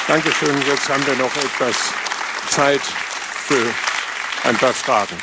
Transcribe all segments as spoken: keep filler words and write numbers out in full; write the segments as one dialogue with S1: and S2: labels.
S1: Dankeschön. Jetzt haben wir noch etwas Zeit für ein paar Fragen.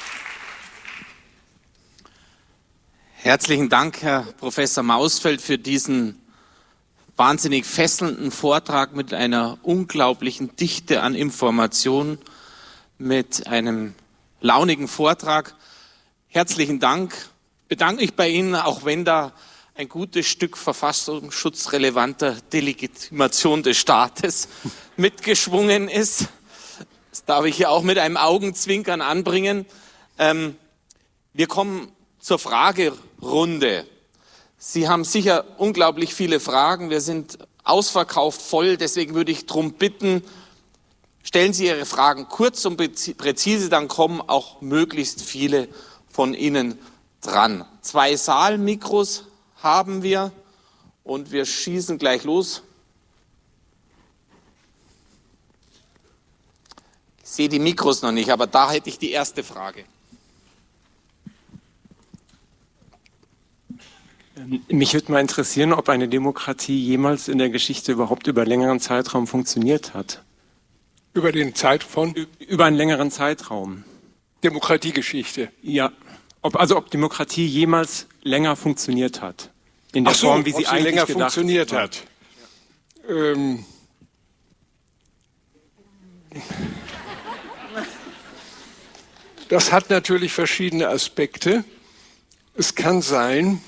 S2: Herzlichen Dank, Herr Professor Mausfeld, für diesen wahnsinnig fesselnden Vortrag mit einer unglaublichen Dichte an Informationen, mit einem launigen Vortrag. Herzlichen Dank. Bedanke mich bei Ihnen, auch wenn da ein gutes Stück verfassungsschutzrelevanter Delegitimation des Staates mitgeschwungen ist. Das darf ich hier auch mit einem Augenzwinkern anbringen. Ähm, wir kommen zur Fragerunde. Sie haben sicher unglaublich viele Fragen. Wir sind ausverkauft voll. Deswegen würde ich darum bitten, stellen Sie Ihre Fragen kurz und präzise, dann kommen auch möglichst viele von Ihnen dran. Zwei Saalmikros haben wir und wir schießen gleich los. Ich sehe die Mikros noch nicht, aber da hätte ich die erste Frage.
S3: Mich würde mal interessieren, ob eine Demokratie jemals in der Geschichte überhaupt über einen längeren Zeitraum funktioniert hat.
S1: Über den Zeit von?
S3: Über einen längeren Zeitraum.
S1: Demokratiegeschichte.
S3: Ja. Ob, also ob Demokratie jemals länger funktioniert hat. In der
S1: Ach so,
S3: Form, wie sie,
S1: ob sie
S3: eigentlich
S1: länger
S3: gedacht
S1: funktioniert
S3: war.
S1: hat. Ähm, das hat natürlich verschiedene Aspekte. Es kann sein,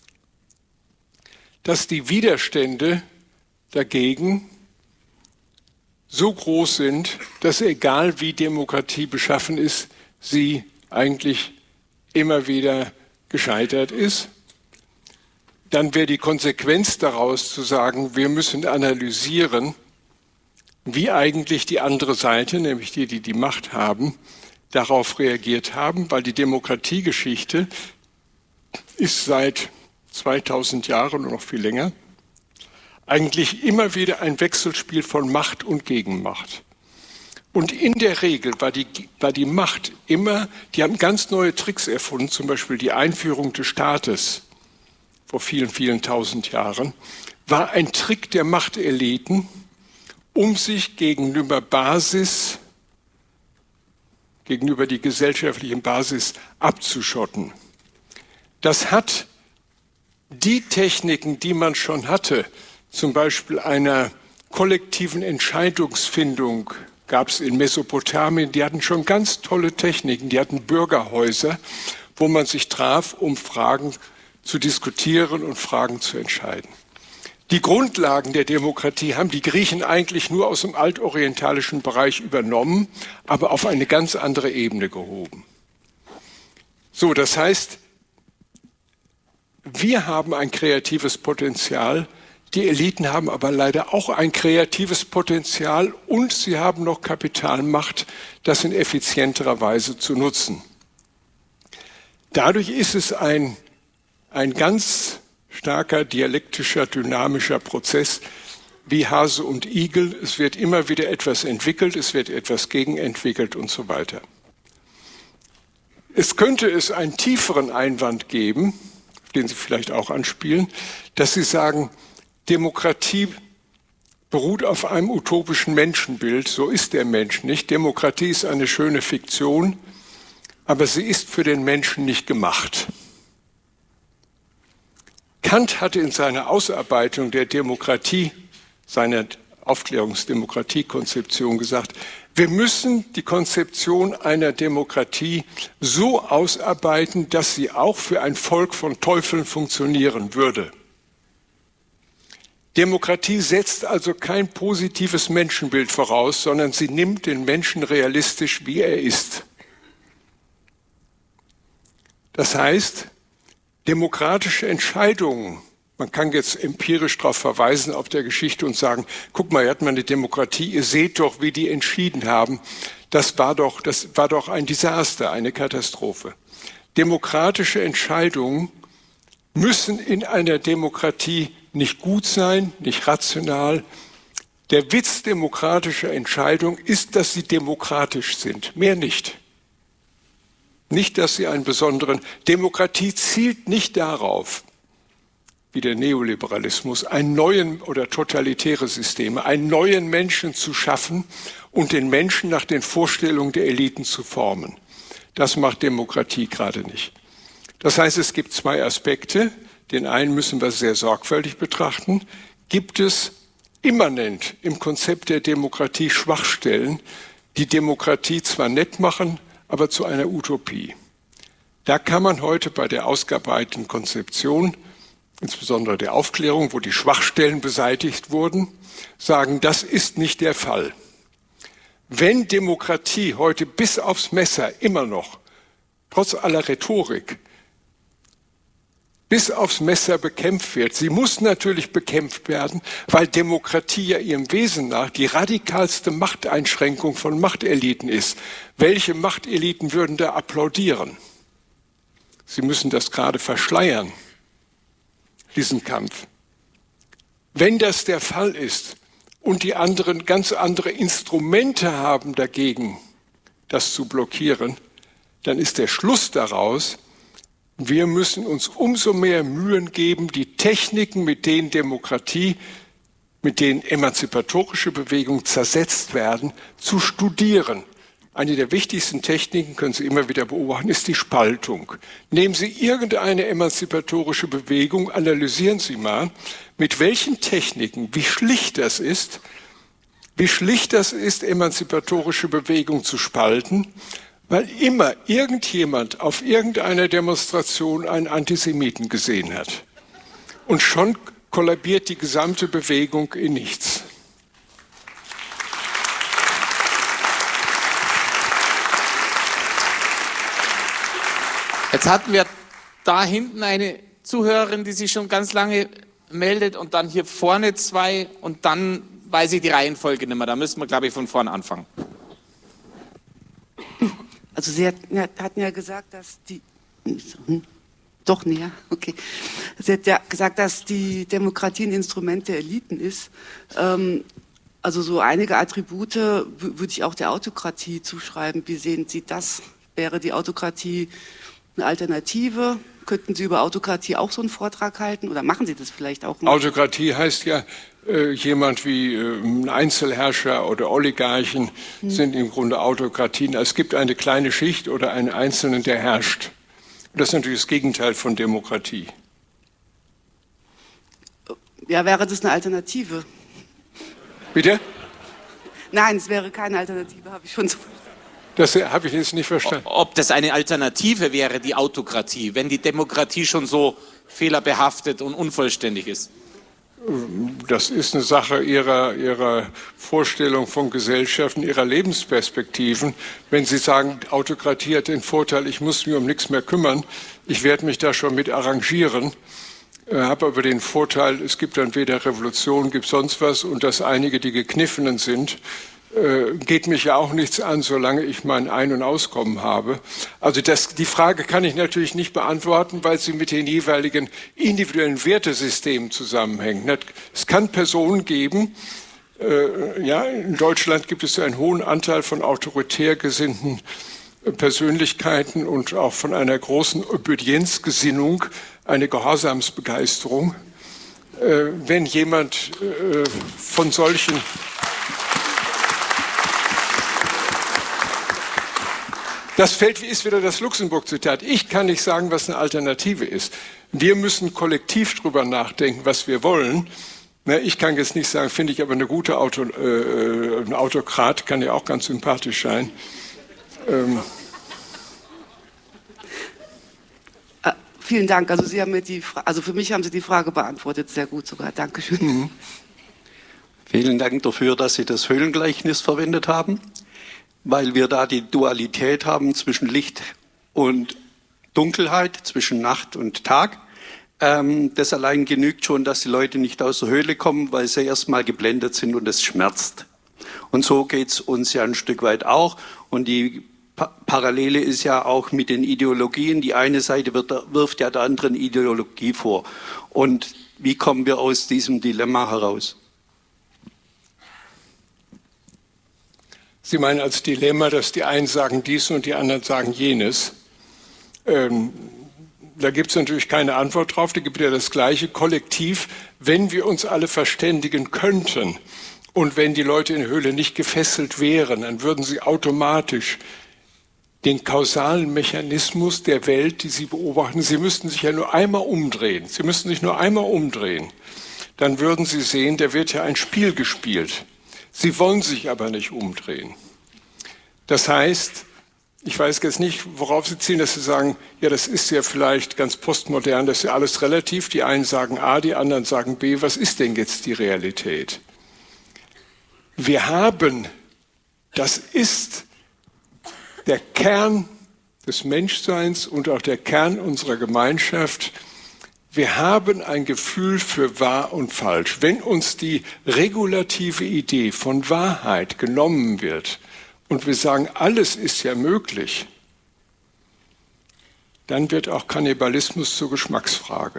S1: dass die Widerstände dagegen so groß sind, dass egal wie Demokratie beschaffen ist, sie eigentlich immer wieder gescheitert ist. Dann wäre die Konsequenz daraus zu sagen, wir müssen analysieren, wie eigentlich die andere Seite, nämlich die, die die Macht haben, darauf reagiert haben, weil die Demokratiegeschichte ist seit zweitausend Jahren und noch viel länger eigentlich immer wieder ein Wechselspiel von Macht und Gegenmacht. Und in der Regel war die, war die Macht immer, die haben ganz neue Tricks erfunden, zum Beispiel die Einführung des Staates vor vielen, vielen tausend Jahren, war ein Trick der Machteliten, um sich gegenüber Basis, gegenüber die gesellschaftlichen Basis abzuschotten. Das hat die Techniken, die man schon hatte, zum Beispiel einer kollektiven Entscheidungsfindung, gab es in Mesopotamien, die hatten schon ganz tolle Techniken, die hatten Bürgerhäuser, wo man sich traf, um Fragen zu diskutieren und Fragen zu entscheiden. Die Grundlagen der Demokratie haben die Griechen eigentlich nur aus dem altorientalischen Bereich übernommen, aber auf eine ganz andere Ebene gehoben. So, das heißt, wir haben ein kreatives Potenzial, die Eliten haben aber leider auch ein kreatives Potenzial und sie haben noch Kapitalmacht, das in effizienterer Weise zu nutzen. Dadurch ist es ein, ein ganz starker dialektischer, dynamischer Prozess wie Hase und Igel. Es wird immer wieder etwas entwickelt, es wird etwas gegenentwickelt und so weiter. Es könnte es einen tieferen Einwand geben, den Sie vielleicht auch anspielen, dass Sie sagen, Demokratie beruht auf einem utopischen Menschenbild. So ist der Mensch nicht. Demokratie ist eine schöne Fiktion, aber sie ist für den Menschen nicht gemacht. Kant hatte in seiner Ausarbeitung der Demokratie, seiner Aufklärungsdemokratiekonzeption gesagt, wir müssen die Konzeption einer Demokratie so ausarbeiten, dass sie auch für ein Volk von Teufeln funktionieren würde. Demokratie setzt also kein positives Menschenbild voraus, sondern sie nimmt den Menschen realistisch, wie er ist. Das heißt, demokratische Entscheidungen, man kann jetzt empirisch darauf verweisen auf der Geschichte und sagen, guck mal, hier hat man eine Demokratie, ihr seht doch, wie die entschieden haben. Das war doch, das war doch ein Desaster, eine Katastrophe. Demokratische Entscheidungen müssen in einer Demokratie nicht gut sein, nicht rational. Der Witz demokratischer Entscheidungen ist, dass sie demokratisch sind, mehr nicht. Nicht, dass sie einen besonderen... Demokratie zielt nicht darauf, wie der Neoliberalismus, einen neuen oder totalitäre Systeme, einen neuen Menschen zu schaffen und den Menschen nach den Vorstellungen der Eliten zu formen. Das macht Demokratie gerade nicht. Das heißt, es gibt zwei Aspekte. Den einen müssen wir sehr sorgfältig betrachten. Gibt es immanent im Konzept der Demokratie Schwachstellen, die Demokratie zwar nett machen, aber zu einer Utopie? Da kann man heute bei der ausgearbeiteten Konzeption, insbesondere der Aufklärung, wo die Schwachstellen beseitigt wurden, sagen, das ist nicht der Fall. Wenn Demokratie heute bis aufs Messer immer noch, trotz aller Rhetorik, bis aufs Messer bekämpft wird, sie muss natürlich bekämpft werden, weil Demokratie ja ihrem Wesen nach die radikalste Machteinschränkung von Machteliten ist. Welche Machteliten würden da applaudieren? Sie müssen das gerade verschleiern, diesen Kampf. Wenn das der Fall ist und die anderen ganz andere Instrumente haben dagegen, das zu blockieren, dann ist der Schluss daraus, wir müssen uns umso mehr Mühen geben, die Techniken, mit denen Demokratie, mit denen emanzipatorische Bewegungen zersetzt werden, zu studieren. Eine der wichtigsten Techniken, können Sie immer wieder beobachten, ist die Spaltung. Nehmen Sie irgendeine emanzipatorische Bewegung, analysieren Sie mal, mit welchen Techniken, wie schlicht das ist, wie schlicht das ist, emanzipatorische Bewegung zu spalten, weil immer irgendjemand auf irgendeiner Demonstration einen Antisemiten gesehen hat. Und schon kollabiert die gesamte Bewegung in nichts.
S2: Jetzt hatten wir da hinten eine Zuhörerin, die sich schon ganz lange meldet und dann hier vorne zwei und dann weiß ich die Reihenfolge nicht mehr. Da müssen wir, glaube ich, von vorne anfangen.
S4: Also Sie hatten ja gesagt, dass die... Hm, doch näher, okay. Sie hat ja gesagt, dass die Demokratie ein Instrument der Eliten ist. Ähm, also so einige Attribute würde ich auch der Autokratie zuschreiben. Wie sehen Sie das? Wäre die Autokratie eine Alternative? Könnten Sie über Autokratie auch so einen Vortrag halten oder machen Sie das vielleicht auch mal?
S1: Autokratie heißt ja, äh, jemand wie äh, ein Einzelherrscher oder Oligarchen hm. sind im Grunde Autokratien. Es gibt eine kleine Schicht oder einen Einzelnen, der herrscht. Das ist natürlich das Gegenteil von Demokratie.
S4: Ja, wäre das eine Alternative?
S1: Bitte?
S4: Nein, es wäre keine Alternative, habe ich schon so verstanden.
S1: Das habe ich jetzt nicht verstanden.
S2: Ob das eine Alternative wäre, die Autokratie, wenn die Demokratie schon so fehlerbehaftet und unvollständig ist?
S1: Das ist eine Sache ihrer, ihrer Vorstellung von Gesellschaften, ihrer Lebensperspektiven. Wenn Sie sagen, Autokratie hat den Vorteil, ich muss mich um nichts mehr kümmern, ich werde mich da schon mit arrangieren, äh, habe aber den Vorteil, es gibt dann weder Revolution, gibt sonst was und dass einige, die Gekniffenen sind, geht mich ja auch nichts an, solange ich mein Ein- und Auskommen habe. Also das, die Frage kann ich natürlich nicht beantworten, weil sie mit den jeweiligen individuellen Wertesystemen zusammenhängt. Es kann Personen geben, äh, ja, in Deutschland gibt es einen hohen Anteil von autoritär gesinnten Persönlichkeiten und auch von einer großen Obedienzgesinnung, eine Gehorsamsbegeisterung. Äh, wenn jemand äh, von solchen Das fällt, ist wieder das Luxemburg-Zitat. Ich kann nicht sagen, was eine Alternative ist. Wir müssen kollektiv drüber nachdenken, was wir wollen. Ich kann jetzt nicht sagen, finde ich aber eine gute Auto, äh, ein Autokrat kann ja auch ganz sympathisch sein. Ähm.
S4: Äh, vielen Dank. Also Sie haben mir die, Fra also für mich haben Sie die Frage beantwortet, sehr gut sogar. Dankeschön.
S1: Mhm.
S5: Vielen Dank dafür, dass Sie das Höhlengleichnis verwendet haben, weil wir da die Dualität haben zwischen Licht und Dunkelheit, zwischen Nacht und Tag. Ähm, das allein genügt schon, dass die Leute nicht aus der Höhle kommen, weil sie erstmal geblendet sind und es schmerzt. Und so geht's uns ja ein Stück weit auch. Und die pa Parallele ist ja auch mit den Ideologien. Die eine Seite wird, wirft ja der anderen Ideologie vor. Und wie kommen wir aus diesem Dilemma heraus?
S1: Sie meinen als Dilemma, dass die einen sagen dies und die anderen sagen jenes. Ähm, da gibt es natürlich keine Antwort drauf, da gibt es ja das gleiche Kollektiv, wenn wir uns alle verständigen könnten und wenn die Leute in der Höhle nicht gefesselt wären, dann würden sie automatisch den kausalen Mechanismus der Welt, die sie beobachten, sie müssten sich ja nur einmal umdrehen, sie müssten sich nur einmal umdrehen, dann würden sie sehen, da wird ja ein Spiel gespielt. Sie wollen sich aber nicht umdrehen. Das heißt, ich weiß jetzt nicht, worauf Sie zielen, dass Sie sagen, ja, das ist ja vielleicht ganz postmodern, das ist ja alles relativ, die einen sagen A, die anderen sagen B, was ist denn jetzt die Realität? Wir haben, das ist der Kern des Menschseins und auch der Kern unserer Gemeinschaft. Wir haben ein Gefühl für wahr und falsch. Wenn uns die regulative Idee von Wahrheit genommen wird und wir sagen, alles ist ja möglich, dann wird auch Kannibalismus zur Geschmacksfrage.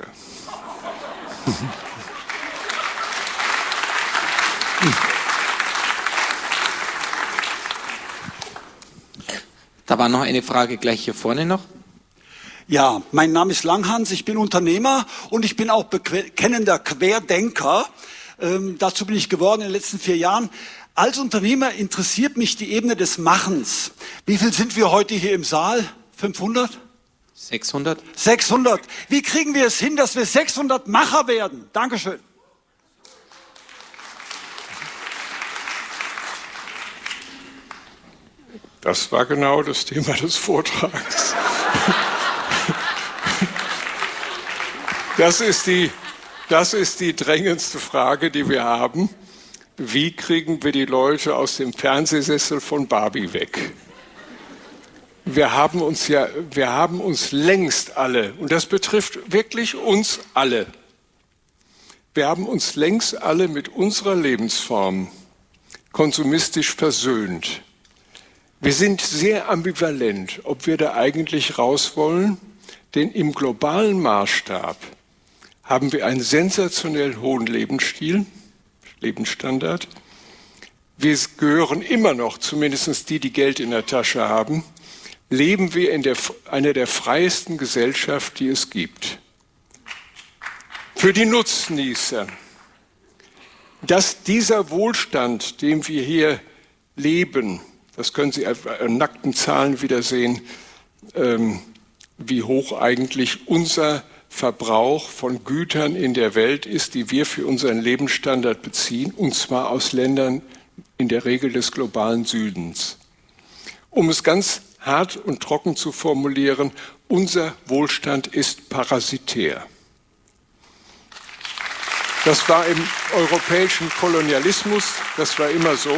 S2: Da war noch eine Frage gleich hier vorne noch.
S6: Ja, mein Name ist Langhans, ich bin Unternehmer und ich bin auch bekennender Querdenker. Ähm, dazu bin ich geworden in den letzten vier Jahren. Als Unternehmer interessiert mich die Ebene des Machens. Wie viel sind wir heute hier im Saal? fünfhundert?
S2: sechshundert?
S6: sechshundert. Wie kriegen wir es hin, dass wir sechshundert Macher werden? Dankeschön.
S1: Das war genau das Thema des Vortrags. Das ist die, das ist die drängendste Frage, die wir haben. Wie kriegen wir die Leute aus dem Fernsehsessel von Barbie weg? Wir haben uns ja, wir haben uns längst alle, und das betrifft wirklich uns alle, wir haben uns längst alle mit unserer Lebensform konsumistisch versöhnt. Wir sind sehr ambivalent, ob wir da eigentlich raus wollen, denn im globalen Maßstab haben wir einen sensationell hohen Lebensstil, Lebensstandard. Wir gehören immer noch, zumindest die, die Geld in der Tasche haben, leben wir in der, einer der freiesten Gesellschaften, die es gibt. Für die Nutznießer, dass dieser Wohlstand, den wir hier leben, das können Sie an nackten Zahlen wieder sehen, ähm, wie hoch eigentlich unser Verbrauch von Gütern in der Welt ist, die wir für unseren Lebensstandard beziehen, und zwar aus Ländern in der Regel des globalen Südens. Um es ganz hart und trocken zu formulieren, unser Wohlstand ist parasitär. Das war im europäischen Kolonialismus, das war immer so.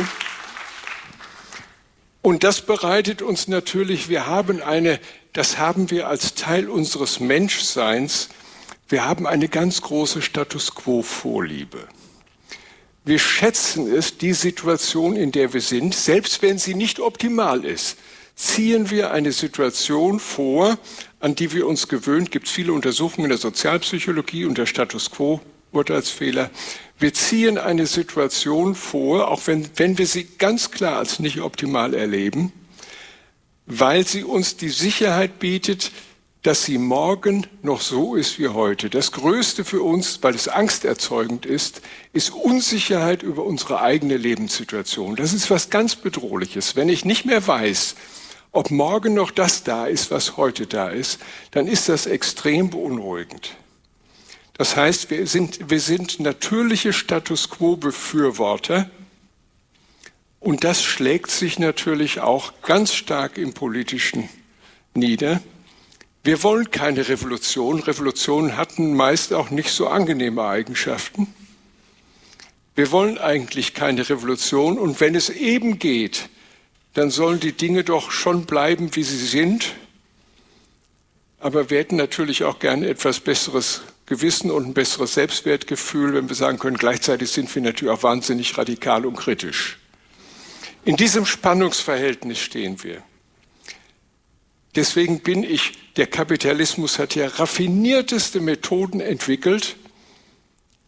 S1: Und das bereitet uns natürlich, wir haben eine, das haben wir als Teil unseres Menschseins, wir haben eine ganz große Status-quo-Vorliebe. Wir schätzen es, die Situation, in der wir sind, selbst wenn sie nicht optimal ist, ziehen wir eine Situation vor, an die wir uns gewöhnt, gibt es viele Untersuchungen in der Sozialpsychologie und der Status-quo-Urteilsfehler. Wir ziehen eine Situation vor, auch wenn, wenn wir sie ganz klar als nicht optimal erleben, weil sie uns die Sicherheit bietet, dass sie morgen noch so ist wie heute. Das Größte für uns, weil es angsterzeugend ist, ist Unsicherheit über unsere eigene Lebenssituation. Das ist was ganz Bedrohliches. Wenn ich nicht mehr weiß, ob morgen noch das da ist, was heute da ist, dann ist das extrem beunruhigend. Das heißt, wir sind, wir sind natürliche Status-quo-Befürworter und das schlägt sich natürlich auch ganz stark im Politischen nieder. Wir wollen keine Revolution. Revolutionen hatten meist auch nicht so angenehme Eigenschaften. Wir wollen eigentlich keine Revolution und wenn es eben geht, dann sollen die Dinge doch schon bleiben, wie sie sind. Aber wir hätten natürlich auch gerne etwas besseres Gewissen und ein besseres Selbstwertgefühl, wenn wir sagen können, gleichzeitig sind wir natürlich auch wahnsinnig radikal und kritisch. In diesem Spannungsverhältnis stehen wir. Deswegen bin ich, der Kapitalismus hat ja raffinierteste Methoden entwickelt,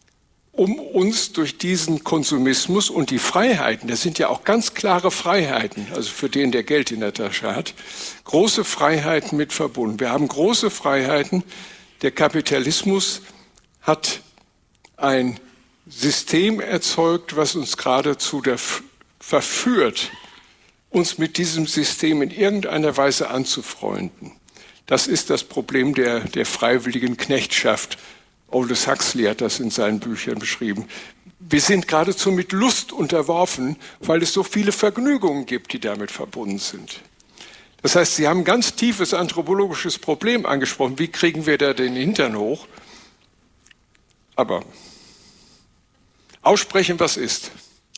S1: um uns durch diesen Konsumismus und die Freiheiten, das sind ja auch ganz klare Freiheiten, also für den, der Geld in der Tasche hat, große Freiheiten mit verbunden. Wir haben große Freiheiten. Der Kapitalismus hat ein System erzeugt, was uns geradezu verführt, uns mit diesem System in irgendeiner Weise anzufreunden. Das ist das Problem der, der freiwilligen Knechtschaft. Aldous Huxley hat das in seinen Büchern beschrieben. Wir sind geradezu mit Lust unterworfen, weil es so viele Vergnügungen gibt, die damit verbunden sind. Das heißt, Sie haben ein ganz tiefes anthropologisches Problem angesprochen. Wie kriegen wir da den Hintern hoch? Aber aussprechen, was ist.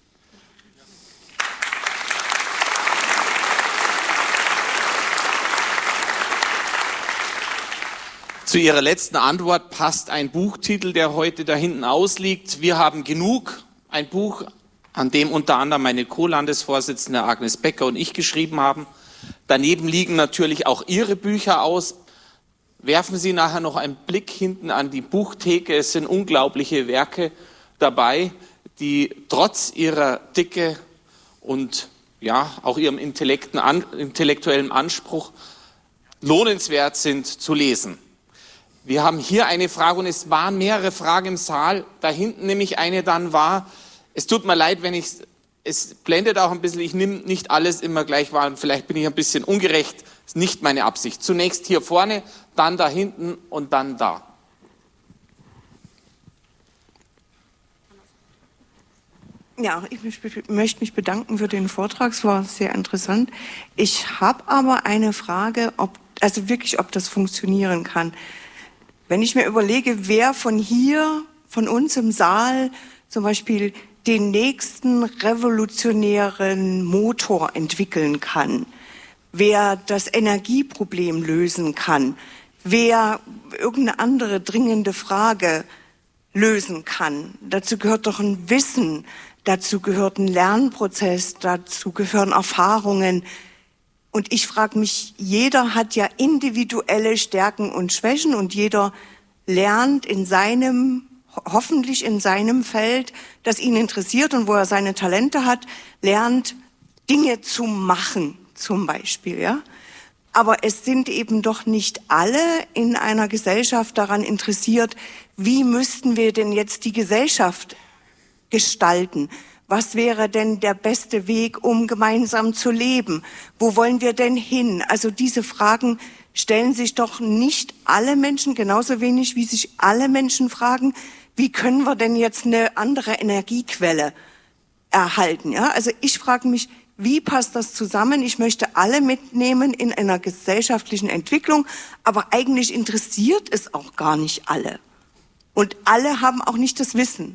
S2: Zu Ihrer letzten Antwort passt ein Buchtitel, der heute da hinten ausliegt. Wir haben genug. Ein Buch, an dem unter anderem meine Co-Landesvorsitzende Agnes Becker und ich geschrieben haben. Daneben liegen natürlich auch Ihre Bücher aus. Werfen Sie nachher noch einen Blick hinten an die Buchtheke. Es sind unglaubliche Werke dabei, die trotz ihrer Dicke und ja auch ihrem intellektuellen Anspruch lohnenswert sind zu lesen. Wir haben hier eine Frage und es waren mehrere Fragen im Saal. Da hinten nämlich eine dann war, es tut mir leid, wenn ich, es blendet auch ein bisschen, ich nehme nicht alles immer gleich wahr, vielleicht bin ich ein bisschen ungerecht, ist nicht meine Absicht. Zunächst hier vorne, dann da hinten und dann da.
S7: Ja, ich möchte mich bedanken für den Vortrag, es war sehr interessant. Ich habe aber eine Frage, ob, also wirklich, ob das funktionieren kann. Wenn ich mir überlege, wer von hier, von uns im Saal zum Beispiel den nächsten revolutionären Motor entwickeln kann, wer das Energieproblem lösen kann, wer irgendeine andere dringende Frage lösen kann. Dazu gehört doch ein Wissen, dazu gehört ein Lernprozess, dazu gehören Erfahrungen. Und ich frage mich, jeder hat ja individuelle Stärken und Schwächen und jeder lernt in seinem, hoffentlich in seinem Feld, das ihn interessiert und wo er seine Talente hat, lernt Dinge zu machen, zum Beispiel, ja. Aber es sind eben doch nicht alle in einer Gesellschaft daran interessiert, wie müssten wir denn jetzt die Gesellschaft gestalten? Was wäre denn der beste Weg, um gemeinsam zu leben? Wo wollen wir denn hin? Also diese Fragen stellen sich doch nicht alle Menschen, genauso wenig wie sich alle Menschen fragen, wie können wir denn jetzt eine andere Energiequelle erhalten? Ja? Also ich frage mich, wie passt das zusammen? Ich möchte alle mitnehmen in einer gesellschaftlichen Entwicklung, aber eigentlich interessiert es auch gar nicht alle. Und alle haben auch nicht das Wissen.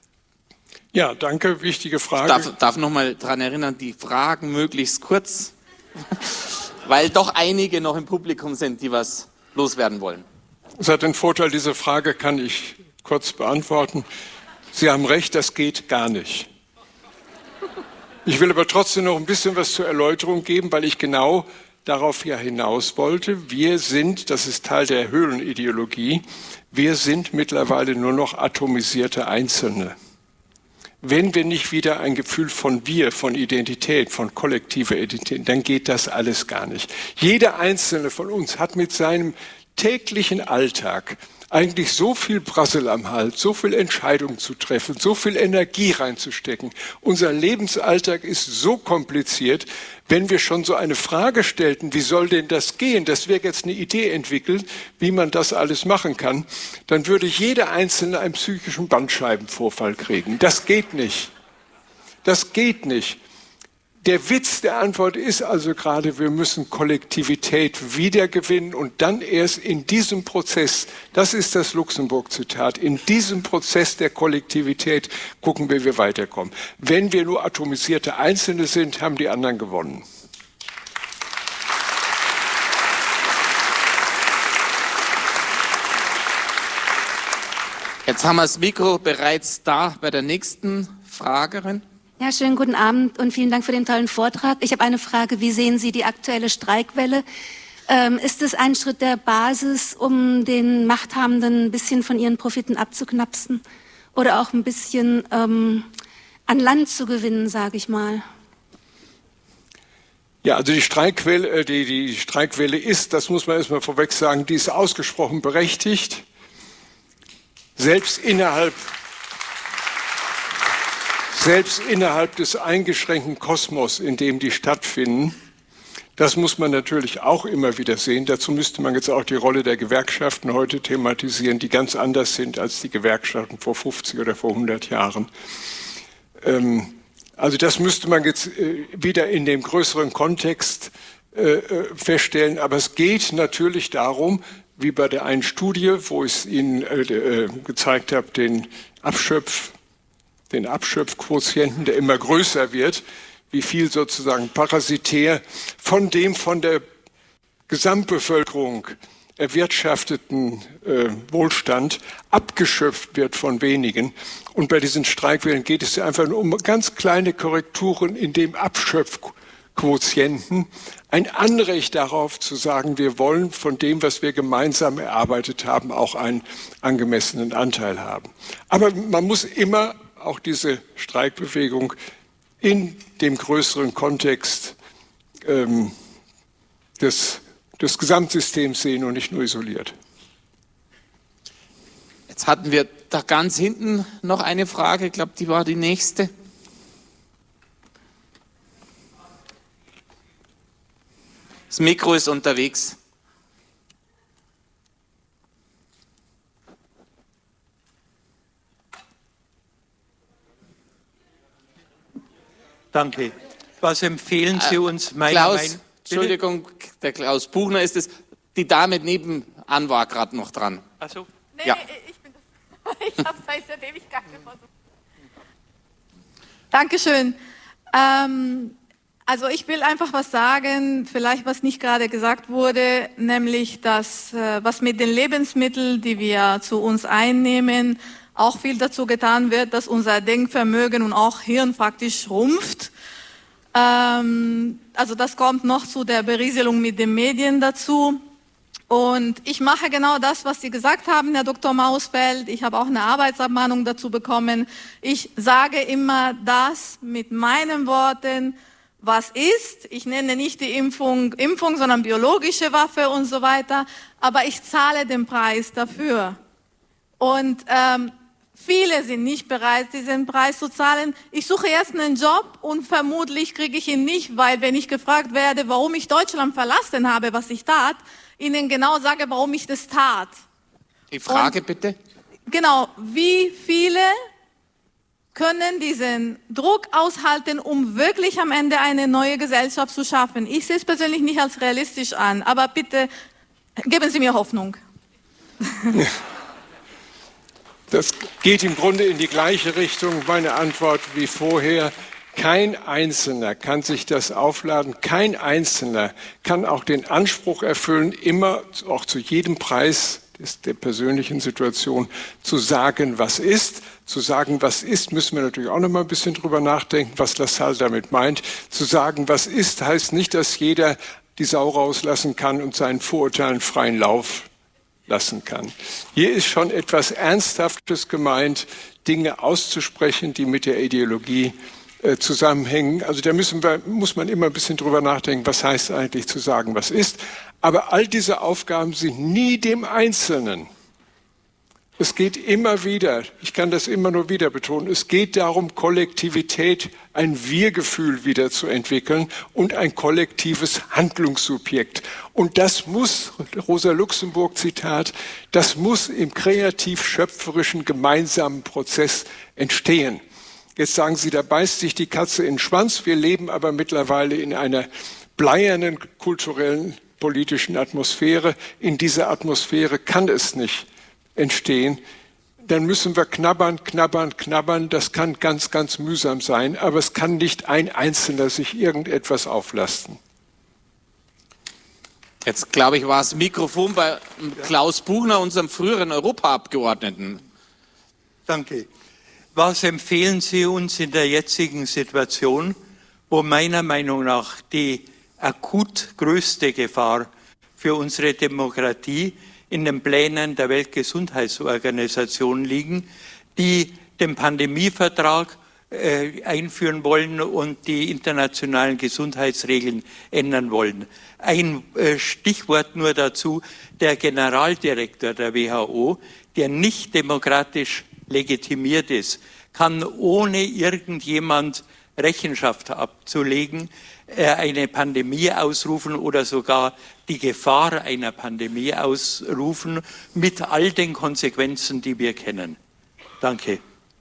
S1: Ja, danke, wichtige Frage.
S2: Ich darf, darf noch mal daran erinnern, die Fragen möglichst kurz, weil doch einige noch im Publikum sind, die was loswerden wollen.
S1: Es hat den Vorteil, diese Frage kann ich kurz beantworten. Sie haben recht, das geht gar nicht. Ich will aber trotzdem noch ein bisschen was zur Erläuterung geben, weil ich genau darauf ja hinaus wollte. Wir sind, das ist Teil der Höhlenideologie, wir sind mittlerweile nur noch atomisierte Einzelne. Wenn wir nicht wieder ein Gefühl von Wir, von Identität, von kollektiver Identität, dann geht das alles gar nicht. Jeder Einzelne von uns hat mit seinem täglichen Alltag eigentlich so viel Brassel am Hals, so viel Entscheidungen zu treffen, so viel Energie reinzustecken. Unser Lebensalltag ist so kompliziert, wenn wir schon so eine Frage stellten, wie soll denn das gehen, dass wir jetzt eine Idee entwickeln, wie man das alles machen kann, dann würde jeder Einzelne einen psychischen Bandscheibenvorfall kriegen. Das geht nicht. Das geht nicht. Der Witz der Antwort ist also gerade, wir müssen Kollektivität wiedergewinnen und dann erst in diesem Prozess, das ist das Luxemburg-Zitat, in diesem Prozess der Kollektivität gucken wir, wie wir weiterkommen. Wenn wir nur atomisierte Einzelne sind, haben die anderen gewonnen.
S2: Jetzt haben wir das Mikro bereits da bei der nächsten Fragerin.
S8: Ja, schönen guten Abend und vielen Dank für den tollen Vortrag. Ich habe eine Frage. Wie sehen Sie die aktuelle Streikwelle? Ähm, ist es ein Schritt der Basis, um den Machthabenden ein bisschen von ihren Profiten abzuknapsen? oder auch ein bisschen ähm, an Land zu gewinnen, sage ich mal?
S1: Ja, also die Streikwelle, die, die Streikwelle ist, das muss man erstmal vorweg sagen, die ist ausgesprochen berechtigt. Selbst innerhalb, selbst innerhalb des eingeschränkten Kosmos, in dem die stattfinden. Das muss man natürlich auch immer wieder sehen. Dazu müsste man jetzt auch die Rolle der Gewerkschaften heute thematisieren, die ganz anders sind als die Gewerkschaften vor fünfzig oder vor hundert Jahren. Ähm, also das müsste man jetzt äh, wieder in dem größeren Kontext äh, feststellen. Aber es geht natürlich darum, wie bei der einen Studie, wo ich es Ihnen äh, äh, gezeigt habe, den Abschöpf, den Abschöpfquotienten, der immer größer wird, wie viel sozusagen parasitär von dem von der Gesamtbevölkerung erwirtschafteten äh, Wohlstand abgeschöpft wird von wenigen. Und bei diesen Streikwellen geht es ja einfach nur um ganz kleine Korrekturen in dem Abschöpfquotienten, ein Anrecht darauf zu sagen, wir wollen von dem, was wir gemeinsam erarbeitet haben, auch einen angemessenen Anteil haben. Aber man muss immer auch diese Streikbewegung in dem größeren Kontext ähm, des, des Gesamtsystems sehen und nicht nur isoliert.
S2: Jetzt hatten wir da ganz hinten noch eine Frage, ich glaube, die war die nächste. Das Mikro ist unterwegs.
S9: Danke. Was empfehlen Sie uns? Meine
S2: Klaus,
S9: Meinung?
S2: Entschuldigung, der Klaus Buchner ist es. Die Dame nebenan war gerade noch dran.
S9: Ach so.
S10: Nee,
S2: Ja.
S10: nee, ich bin das. Ich habe seit der Ewigkeit versucht. Dankeschön. Ähm, also ich will einfach was sagen, vielleicht was nicht gerade gesagt wurde, nämlich dass äh, was mit den Lebensmitteln, die wir zu uns einnehmen, auch viel dazu getan wird, dass unser Denkvermögen und auch Hirn faktisch schrumpft. Ähm, also das kommt noch zu der Berieselung mit den Medien dazu. Und ich mache genau das, was Sie gesagt haben, Herr Doktor Mausfeld. Ich habe auch eine Arbeitsabmahnung dazu bekommen. Ich sage immer das mit meinen Worten, was ist. Ich nenne nicht die Impfung, Impfung, sondern biologische Waffe und so weiter. Aber ich zahle den Preis dafür. Und ähm, viele sind nicht bereit, diesen Preis zu zahlen. Ich suche erst einen Job und vermutlich kriege ich ihn nicht, weil wenn ich gefragt werde, warum ich Deutschland verlassen habe, was ich tat, Ihnen genau sage, warum ich das tat.
S2: Die Frage
S10: und,
S2: bitte?
S10: Genau, wie viele können diesen Druck aushalten, um wirklich am Ende eine neue Gesellschaft zu schaffen? Ich sehe es persönlich nicht als realistisch an, aber bitte geben Sie mir Hoffnung.
S1: Das geht im Grunde in die gleiche Richtung, meine Antwort wie vorher. Kein Einzelner kann sich das aufladen, kein Einzelner kann auch den Anspruch erfüllen, immer, auch zu jedem Preis der persönlichen Situation, zu sagen, was ist. Zu sagen, was ist, müssen wir natürlich auch noch mal ein bisschen drüber nachdenken, was Lassalle damit meint. Zu sagen, was ist, heißt nicht, dass jeder die Sau rauslassen kann und seinen Vorurteilen freien Lauf lassen kann. Hier ist schon etwas Ernsthaftes gemeint, Dinge auszusprechen, die mit der Ideologie äh, zusammenhängen. Also da müssen wir, muss man immer ein bisschen drüber nachdenken, was heißt eigentlich zu sagen, was ist. Aber all diese Aufgaben sind nie dem Einzelnen. Es geht immer wieder, ich kann das immer nur wieder betonen, es geht darum, Kollektivität, ein Wir-Gefühl wieder zu entwickeln und ein kollektives Handlungssubjekt. Und das muss, Rosa-Luxemburg-Zitat, das muss im kreativ-schöpferischen gemeinsamen Prozess entstehen. Jetzt sagen Sie, da beißt sich die Katze in den Schwanz. Wir leben aber mittlerweile in einer bleiernen kulturellen, politischen Atmosphäre. In dieser Atmosphäre kann es nicht entstehen. Dann müssen wir knabbern, knabbern, knabbern. Das kann ganz, ganz mühsam sein. Aber es kann nicht ein Einzelner sich irgendetwas auflasten.
S2: Jetzt, glaube ich, war das Mikrofon bei Klaus Buchner, unserem früheren Europaabgeordneten.
S9: Danke. Was empfehlen Sie uns in der jetzigen Situation, wo meiner Meinung nach die akut größte Gefahr für unsere Demokratie in den Plänen der Weltgesundheitsorganisation liegen, die den Pandemievertrag äh, einführen wollen und die internationalen Gesundheitsregeln ändern wollen. Ein äh, Stichwort nur dazu: Der Generaldirektor der W H O, der nicht demokratisch legitimiert ist, kann ohne irgendjemand Rechenschaft abzulegen, eine Pandemie ausrufen oder sogar die Gefahr einer Pandemie ausrufen, mit all den Konsequenzen, die wir kennen. Danke.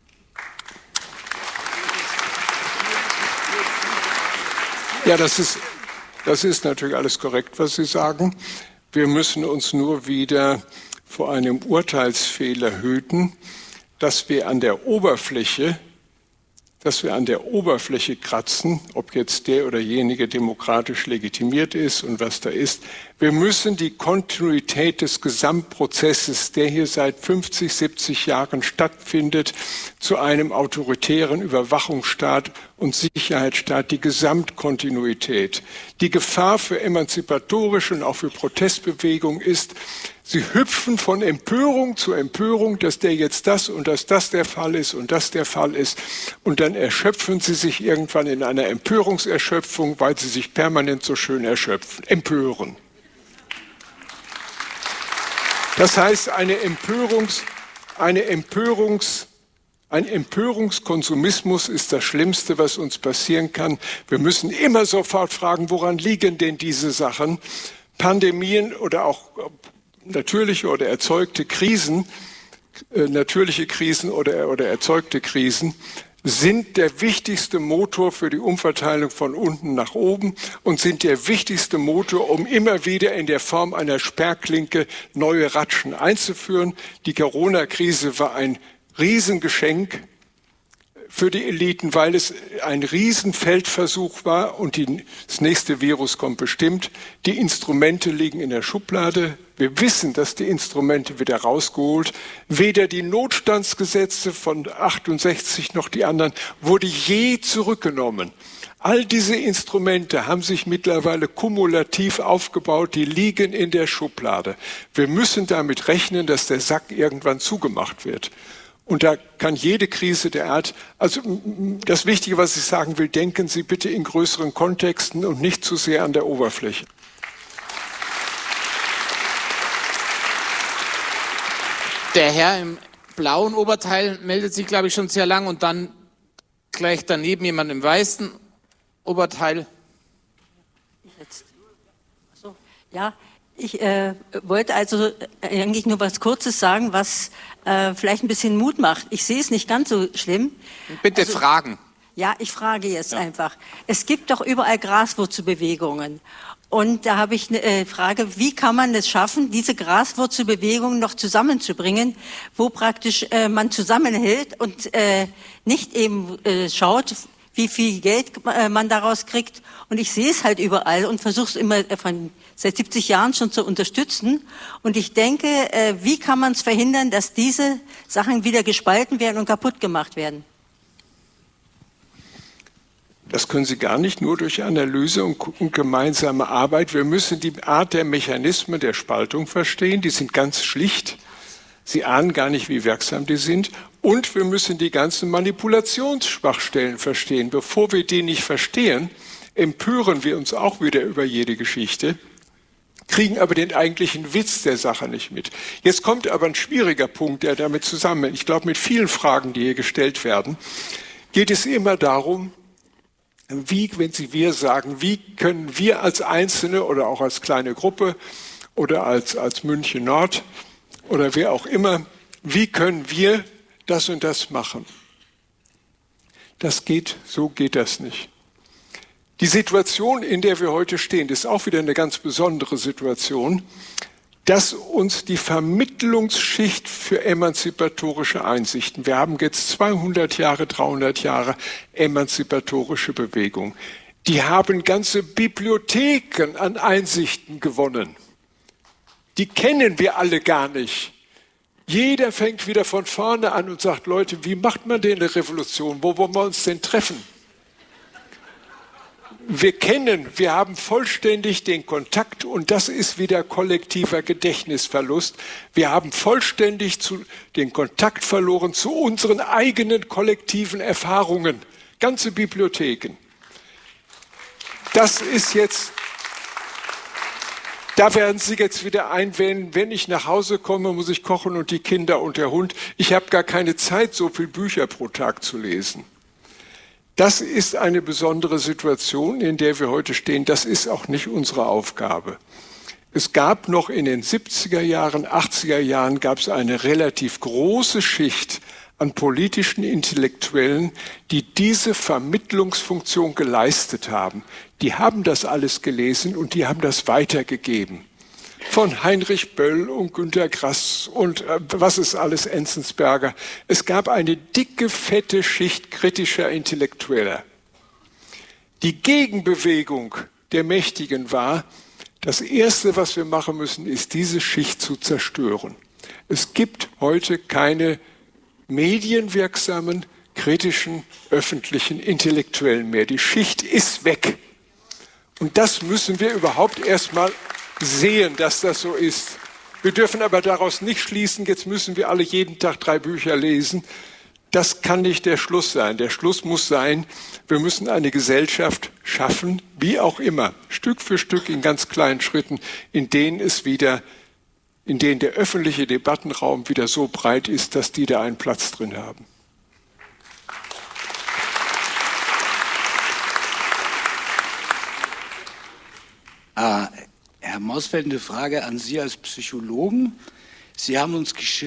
S1: Ja, das ist, das ist natürlich alles korrekt, was Sie sagen. Wir müssen uns nur wieder vor einem Urteilsfehler hüten, dass wir an der Oberfläche dass wir an der Oberfläche kratzen, ob jetzt der oder jenige demokratisch legitimiert ist und was da ist. Wir müssen die Kontinuität des Gesamtprozesses, der hier seit fünfzig, siebzig Jahren stattfindet, zu einem autoritären Überwachungsstaat und Sicherheitsstaat, die Gesamtkontinuität. Die Gefahr für emanzipatorische und auch für Protestbewegungen ist, sie hüpfen von Empörung zu Empörung, dass der jetzt das und dass das der Fall ist und das der Fall ist. Und dann erschöpfen sie sich irgendwann in einer Empörungserschöpfung, weil sie sich permanent so schön erschöpfen, empören. Das heißt, eine Empörungs, eine Empörungs, ein Empörungskonsumismus ist das Schlimmste, was uns passieren kann. Wir müssen immer sofort fragen, woran liegen denn diese Sachen? Pandemien oder auch natürliche oder erzeugte Krisen, äh, natürliche Krisen oder, oder erzeugte Krisen sind der wichtigste Motor für die Umverteilung von unten nach oben und sind der wichtigste Motor, um immer wieder in der Form einer Sperrklinke neue Ratschen einzuführen. Die Corona-Krise war ein Riesengeschenk für die Eliten, weil es ein Riesenfeldversuch war und die, das nächste Virus kommt bestimmt. Die Instrumente liegen in der Schublade. Wir wissen, dass die Instrumente wieder rausgeholt. Weder die Notstandsgesetze von achtundsechzig noch die anderen wurde je zurückgenommen. All diese Instrumente haben sich mittlerweile kumulativ aufgebaut, die liegen in der Schublade. Wir müssen damit rechnen, dass der Sack irgendwann zugemacht wird. Und da kann jede Krise der Art, also das Wichtige, was ich sagen will, denken Sie bitte in größeren Kontexten und nicht zu sehr an der Oberfläche.
S2: Der Herr im blauen Oberteil meldet sich, glaube ich, schon sehr lang und dann gleich daneben jemand im weißen Oberteil.
S11: Jetzt. So, ja. Ich äh, wollte also eigentlich nur was Kurzes sagen, was äh, vielleicht ein bisschen Mut macht. Ich sehe es nicht ganz so schlimm.
S2: Bitte
S11: also,
S2: fragen.
S11: Ja, ich frage jetzt
S2: ja.
S11: einfach. Es gibt doch überall Graswurzelbewegungen. Und da habe ich eine äh, Frage, wie kann man es schaffen, diese Graswurzelbewegungen noch zusammenzubringen, wo praktisch äh, man zusammenhält und äh, nicht eben äh, schaut, wie viel Geld äh, man daraus kriegt. Und ich sehe es halt überall und versuche es immer äh, von seit siebzig Jahren schon zu unterstützen. Und ich denke, äh, wie kann man es verhindern, dass diese Sachen wieder gespalten werden und kaputt gemacht werden?
S1: Das können Sie gar nicht, nur durch Analyse und, und gemeinsame Arbeit. Wir müssen die Art der Mechanismen der Spaltung verstehen. Die sind ganz schlicht. Sie ahnen gar nicht, wie wirksam die sind. Und wir müssen die ganzen Manipulationsschwachstellen verstehen. Bevor wir die nicht verstehen, empören wir uns auch wieder über jede Geschichte, kriegen aber den eigentlichen Witz der Sache nicht mit. Jetzt kommt aber ein schwieriger Punkt, der damit zusammenhängt. Ich glaube, mit vielen Fragen, die hier gestellt werden, geht es immer darum, wie, wenn Sie wir sagen, wie können wir als Einzelne oder auch als kleine Gruppe oder als, als München Nord oder wer auch immer, wie können wir das und das machen? Das geht, so geht das nicht. Die Situation, in der wir heute stehen, ist auch wieder eine ganz besondere Situation, dass uns die Vermittlungsschicht für emanzipatorische Einsichten, wir haben jetzt zweihundert Jahre, dreihundert Jahre emanzipatorische Bewegung, die haben ganze Bibliotheken an Einsichten gewonnen. Die kennen wir alle gar nicht. Jeder fängt wieder von vorne an und sagt, Leute, wie macht man denn eine Revolution? Wo wollen wir uns denn treffen? Wir kennen, wir haben vollständig den Kontakt, und das ist wieder kollektiver Gedächtnisverlust. Wir haben vollständig zu, den Kontakt verloren zu unseren eigenen kollektiven Erfahrungen. Ganze Bibliotheken. Das ist jetzt, da werden Sie jetzt wieder einwenden, wenn ich nach Hause komme, muss ich kochen und die Kinder und der Hund. Ich habe gar keine Zeit, so viele Bücher pro Tag zu lesen. Das ist eine besondere Situation, in der wir heute stehen. Das ist auch nicht unsere Aufgabe. Es gab noch in den siebziger Jahren, achtziger Jahren, gab es eine relativ große Schicht an politischen Intellektuellen, die diese Vermittlungsfunktion geleistet haben. Die haben das alles gelesen und die haben das weitergegeben. Von Heinrich Böll und Günter Grass und äh, was ist alles, Enzensberger. Es gab eine dicke, fette Schicht kritischer Intellektueller. Die Gegenbewegung der Mächtigen war, das Erste, was wir machen müssen, ist, diese Schicht zu zerstören. Es gibt heute keine medienwirksamen, kritischen, öffentlichen Intellektuellen mehr. Die Schicht ist weg. Und das müssen wir überhaupt erstmal sehen, dass das so ist. Wir dürfen aber daraus nicht schließen, jetzt müssen wir alle jeden Tag drei Bücher lesen. Das kann nicht der Schluss sein. Der Schluss muss sein, wir müssen eine Gesellschaft schaffen, wie auch immer, Stück für Stück in ganz kleinen Schritten, in denen es wieder, in denen der öffentliche Debattenraum wieder so breit ist, dass die da einen Platz drin haben.
S12: Ah, Herr Mausfeld, eine Frage an Sie als Psychologen. Sie haben uns geschildert,